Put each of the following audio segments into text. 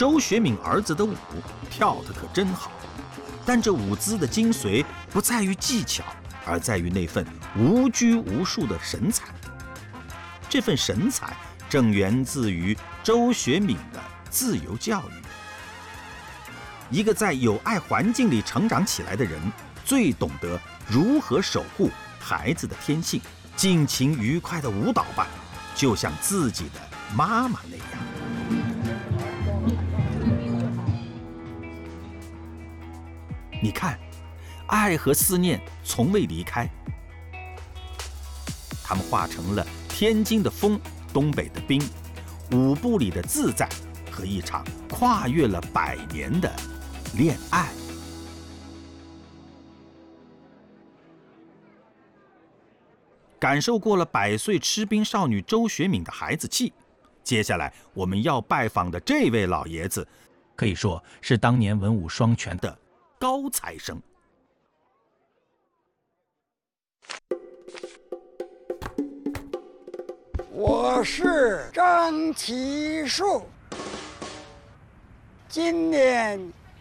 周学敏儿子的舞跳得可真好，但这舞姿的精髓不在于技巧，而在于那份无拘无束的神采。这份神采正源自于周学敏的自由教育。一个在有爱环境里成长起来的人，最懂得如何守护孩子的天性，尽情愉快的舞蹈吧，就像自己的妈妈那样。你看，爱和思念从未离开，他们化成了天津的风，东北的冰，舞步里的自在和一场跨越了100年的恋爱。感受过了100岁吃冰少女周学敏的孩子气，接下来我们要拜访的这位老爷子，可以说是当年文武双全的高材生。 我是张启树，今年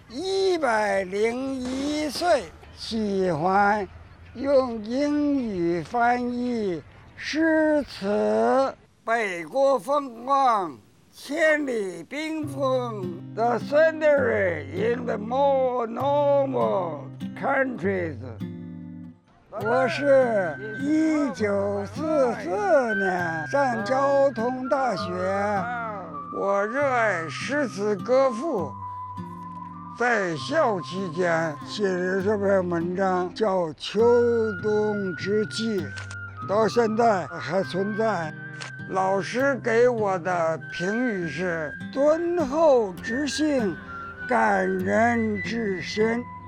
101岁，喜欢用英语翻译诗词。北国风光，千里冰封。The scenery in the more normal countries。我是1944年上交通大学，我热爱诗词歌赋。在校期间写了这篇文章叫《秋冬之际》，到现在还存在。老师给我的评语是敦厚知性，感人至深。